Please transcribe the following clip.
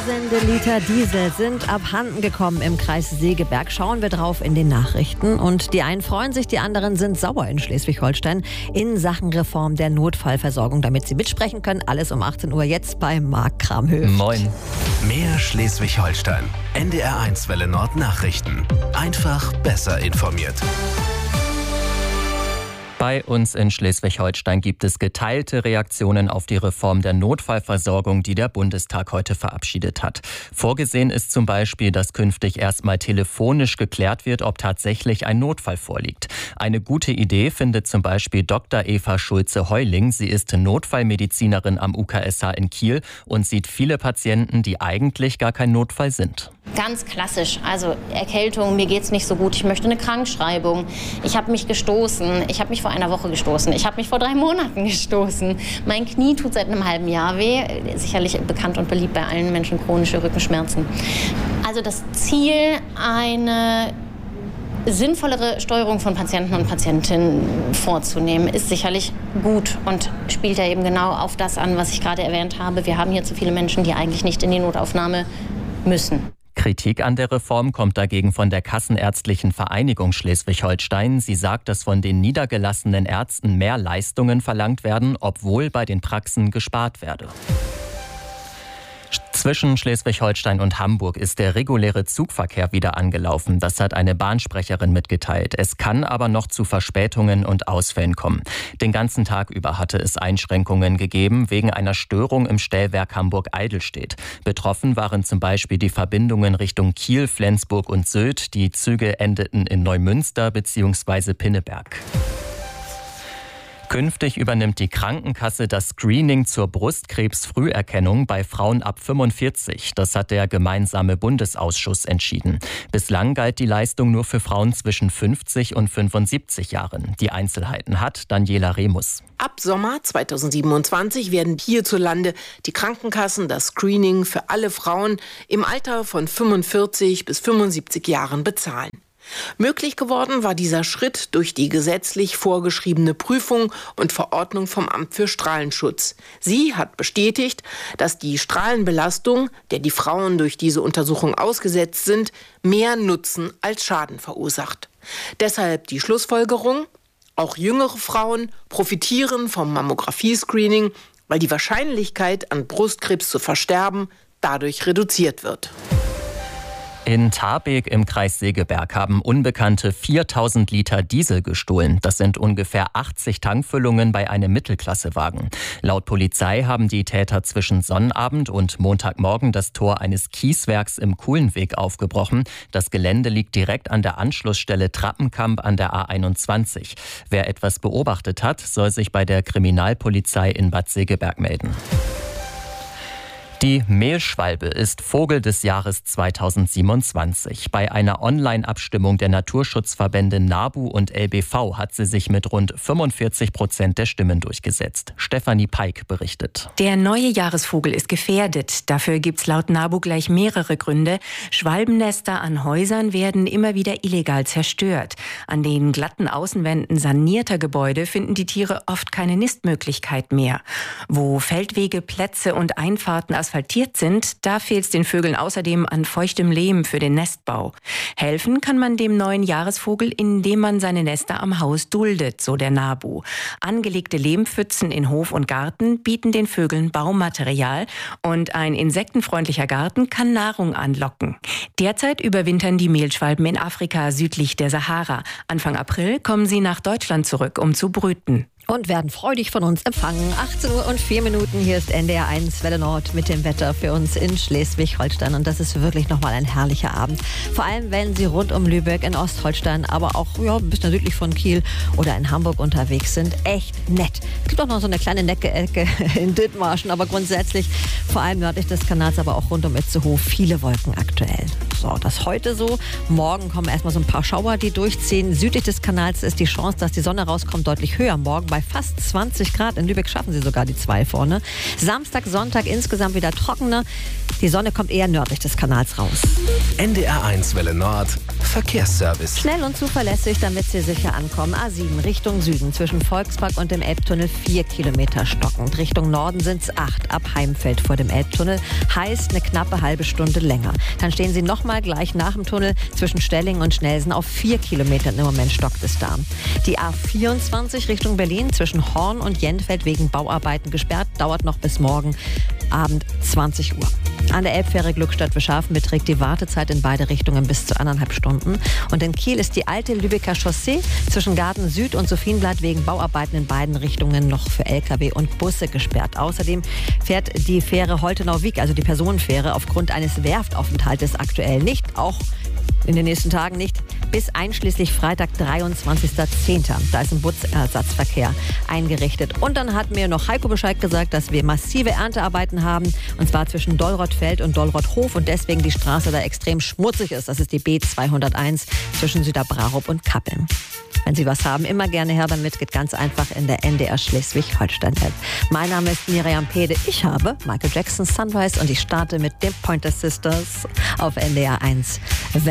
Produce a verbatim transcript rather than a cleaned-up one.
Tausende Liter Diesel sind abhanden gekommen im Kreis Segeberg. Schauen wir drauf in den Nachrichten. Und die einen freuen sich, die anderen sind sauer in Schleswig-Holstein in Sachen Reform der Notfallversorgung. Damit Sie mitsprechen können, alles um achtzehn Uhr jetzt bei Marc Kramhöft. Moin. Mehr Schleswig-Holstein. N D R eins Welle Nord Nachrichten. Einfach besser informiert. Bei uns in Schleswig-Holstein gibt es geteilte Reaktionen auf die Reform der Notfallversorgung, die der Bundestag heute verabschiedet hat. Vorgesehen ist zum Beispiel, dass künftig erstmal telefonisch geklärt wird, ob tatsächlich ein Notfall vorliegt. Eine gute Idee findet zum Beispiel Doktor Eva Schulze-Heuling. Sie ist Notfallmedizinerin am U K S H in Kiel und sieht viele Patienten, die eigentlich gar kein Notfall sind. Ganz klassisch, also Erkältung, mir geht's nicht so gut, ich möchte eine Krankschreibung, ich habe mich gestoßen, ich habe mich vor einer Woche gestoßen, ich habe mich vor drei Monaten gestoßen, mein Knie tut seit einem halben Jahr weh, sicherlich bekannt und beliebt bei allen Menschen, chronische Rückenschmerzen. Also das Ziel, eine sinnvollere Steuerung von Patienten und Patientinnen vorzunehmen, ist sicherlich gut und spielt ja eben genau auf das an, was ich gerade erwähnt habe. Wir haben hier zu viele Menschen, die eigentlich nicht in die Notaufnahme müssen. Kritik an der Reform kommt dagegen von der Kassenärztlichen Vereinigung Schleswig-Holstein. Sie sagt, dass von den niedergelassenen Ärzten mehr Leistungen verlangt werden, obwohl bei den Praxen gespart werde. Zwischen Schleswig-Holstein und Hamburg ist der reguläre Zugverkehr wieder angelaufen. Das hat eine Bahnsprecherin mitgeteilt. Es kann aber noch zu Verspätungen und Ausfällen kommen. Den ganzen Tag über hatte es Einschränkungen gegeben wegen einer Störung im Stellwerk Hamburg-Eidelstedt. Betroffen waren zum Beispiel die Verbindungen Richtung Kiel, Flensburg und Sylt. Die Züge endeten in Neumünster bzw. Pinneberg. Künftig übernimmt die Krankenkasse das Screening zur Brustkrebsfrüherkennung bei Frauen ab fünfundvierzig. Das hat der gemeinsame Bundesausschuss entschieden. Bislang galt die Leistung nur für Frauen zwischen fünfzig und fünfundsiebzig Jahren. Die Einzelheiten hat Daniela Remus. Ab Sommer zweitausendsiebenundzwanzig werden hierzulande die Krankenkassen das Screening für alle Frauen im Alter von fünfundvierzig bis fünfundsiebzig Jahren bezahlen. Möglich geworden war dieser Schritt durch die gesetzlich vorgeschriebene Prüfung und Verordnung vom Amt für Strahlenschutz. Sie hat bestätigt, dass die Strahlenbelastung, der die Frauen durch diese Untersuchung ausgesetzt sind, mehr Nutzen als Schaden verursacht. Deshalb die Schlussfolgerung: Auch jüngere Frauen profitieren vom Mammographie-Screening, weil die Wahrscheinlichkeit, an Brustkrebs zu versterben, dadurch reduziert wird. In Tarbeck im Kreis Segeberg haben Unbekannte viertausend Liter Diesel gestohlen. Das sind ungefähr achtzig Tankfüllungen bei einem Mittelklassewagen. Laut Polizei haben die Täter zwischen Sonnabend und Montagmorgen das Tor eines Kieswerks im Kuhlenweg aufgebrochen. Das Gelände liegt direkt an der Anschlussstelle Trappenkamp an der A einundzwanzig. Wer etwas beobachtet hat, soll sich bei der Kriminalpolizei in Bad Segeberg melden. Die Mehlschwalbe ist Vogel des Jahres zweitausendsiebenundzwanzig. Bei einer Online-Abstimmung der Naturschutzverbände NABU und L B V hat sie sich mit rund fünfundvierzig Prozent der Stimmen durchgesetzt. Stefanie Peik berichtet. Der neue Jahresvogel ist gefährdet. Dafür gibt's laut NABU gleich mehrere Gründe. Schwalbennester an Häusern werden immer wieder illegal zerstört. An den glatten Außenwänden sanierter Gebäude finden die Tiere oft keine Nistmöglichkeit mehr. Wo Feldwege, Plätze und Einfahrten asphaltiert sind, da fehlt es den Vögeln außerdem an feuchtem Lehm für den Nestbau. Helfen kann man dem neuen Jahresvogel, indem man seine Nester am Haus duldet, so der NABU. Angelegte Lehmpfützen in Hof und Garten bieten den Vögeln Baumaterial und ein insektenfreundlicher Garten kann Nahrung anlocken. Derzeit überwintern die Mehlschwalben in Afrika südlich der Sahara. Anfang April kommen sie nach Deutschland zurück, um zu brüten. Und werden freudig von uns empfangen. achtzehn Uhr und vier Minuten. Hier ist N D R eins Welle Nord mit dem Wetter für uns in Schleswig-Holstein. Und das ist wirklich nochmal ein herrlicher Abend. Vor allem, wenn Sie rund um Lübeck in Ostholstein, aber auch ja, ein bisschen südlich von Kiel oder in Hamburg unterwegs sind. Echt nett. Es gibt auch noch so eine kleine Necke-Ecke in Dithmarschen, aber grundsätzlich vor allem nördlich des Kanals, aber auch rund um Itzehoe viele Wolken aktuell. So, das heute so. Morgen kommen erstmal so ein paar Schauer, die durchziehen. Südlich des Kanals ist die Chance, dass die Sonne rauskommt, deutlich höher morgen bei bei fast zwanzig Grad. In Lübeck schaffen sie sogar die zwei vorne. Samstag, Sonntag insgesamt wieder trockener. Die Sonne kommt eher nördlich des Kanals raus. N D R eins Welle Nord, Verkehrsservice. Schnell und zuverlässig, damit Sie sicher ankommen. A sieben Richtung Süden zwischen Volkspark und dem Elbtunnel vier Kilometer stockend. Richtung Norden sind es acht ab Heimfeld vor dem Elbtunnel. Heißt eine knappe halbe Stunde länger. Dann stehen Sie nochmal gleich nach dem Tunnel zwischen Stellingen und Schnelsen auf vier Kilometern. Im Moment stockt es da. Die A vierundzwanzig Richtung Berlin zwischen Horn und Jentfeld wegen Bauarbeiten gesperrt. Dauert noch bis morgen Abend zwanzig Uhr. An der Elbfähre Glückstadt-Wischhafen beträgt die Wartezeit in beide Richtungen bis zu anderthalb Stunden. Und in Kiel ist die alte Lübecker Chaussee zwischen Garten Süd und Sophienblatt wegen Bauarbeiten in beiden Richtungen noch für L K W und Busse gesperrt. Außerdem fährt die Fähre Holtenau-Wiek, also die Personenfähre, aufgrund eines Werftaufenthaltes aktuell nicht. Auch in den nächsten Tagen nicht, bis einschließlich Freitag, dreiundzwanzigster zehnter Da ist ein Busersatzverkehr eingerichtet. Und dann hat mir noch Heiko Bescheid gesagt, dass wir massive Erntearbeiten haben. Und zwar zwischen Dollrothfeld und Dollrothhof. Und deswegen die Straße da extrem schmutzig ist. Das ist die B zweihunderteins zwischen Süderbrarup und Kappeln. Wenn Sie was haben, immer gerne her damit. Geht ganz einfach in der N D R Schleswig-Holstein-App. Mein Name ist Miriam Pede. Ich habe Michael Jackson Sunrise und ich starte mit den Pointer Sisters auf N D R eins.